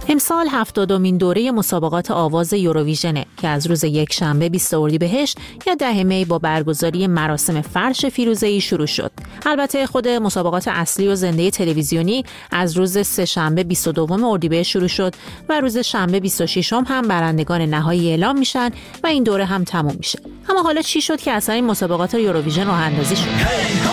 امسال 70مین دوره مسابقات آواز یوروویژنه که از روز یکشنبه 20 اردیبهشت یا 10 می با برگزاری مراسم فرش فیروزه‌ای شروع شد. البته خود مسابقات اصلی و زنده تلویزیونی از روز سه‌شنبه 22 اردیبهشت شروع شد و روز شنبه 26 هم برندگان نهایی اعلام میشن و این دوره هم تموم میشه. اما حالا چی شد که اصلا این مسابقات یوروویژن راه اندازی شد؟